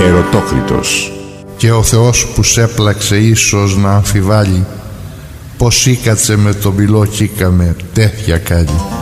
Ερωτόκριτος. Και ο Θεός που σ' έπλαξε ίσως να αμφιβάλλει, πως ήκατσε με τον πυλό κι ήκαμε τέτοια κάλλη.